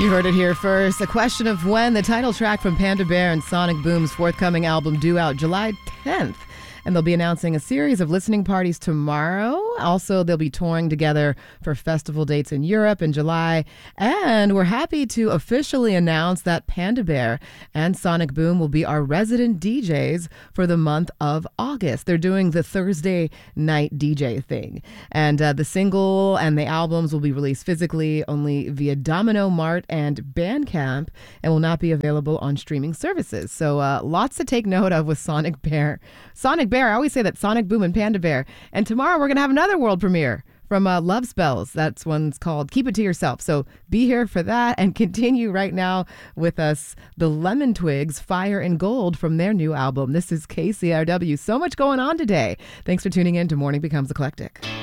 You heard it here first. A Question of When, the title track from Panda Bear and Sonic Boom's forthcoming album due out July 10th. And they'll be announcing a series of listening parties tomorrow. Also, they'll be touring together for festival dates in Europe in July. And we're happy to officially announce that Panda Bear and Sonic Boom will be our resident DJs for the month of August. They're doing the Thursday night DJ thing. And the single and the albums will be released physically only via Domino Mart and Bandcamp and will not be available on streaming services. So lots to take note of with Sonic Bear. I always say that Sonic Boom and Panda Bear. And tomorrow we're going to have another world premiere from Love Spells. That's one's called Keep It To Yourself. So be here for that and continue right now with us, the Lemon Twigs, Fire and Gold from their new album. This is KCRW. So much going on today. Thanks for tuning in to Morning Becomes Eclectic.